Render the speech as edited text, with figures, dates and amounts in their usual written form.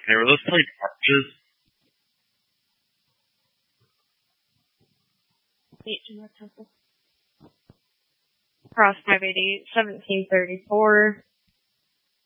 Okay, were those played arches? Temple. Cross 588, 1734.